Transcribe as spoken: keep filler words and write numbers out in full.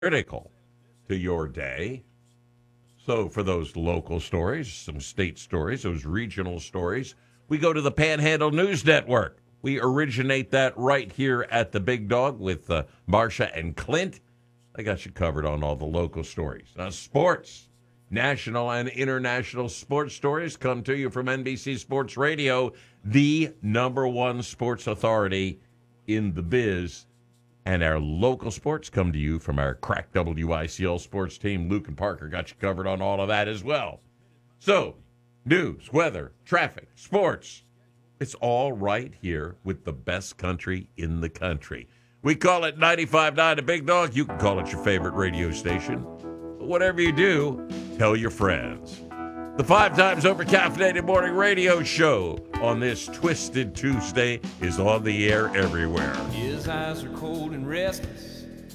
critical to your day. So for those local stories, some state stories, those regional stories, we go to the Panhandle News Network. We originate that right here at the Big Dog with uh, Marcia and Clint. I got you covered on all the local stories. Now, sports, national and international sports stories come to you from N B C Sports Radio, the number one sports authority in the biz. And our local sports come to you from our crack W I C L sports team. Luke and Parker got you covered on all of that as well. So, news, weather, traffic, sports. It's all right here with the best country in the country. We call it ninety-five point nine The Big Dog. You can call it your favorite radio station. But whatever you do, tell your friends. The five times over caffeinated morning radio show on this Twisted Tuesday is on the air everywhere. His eyes are cold and restless.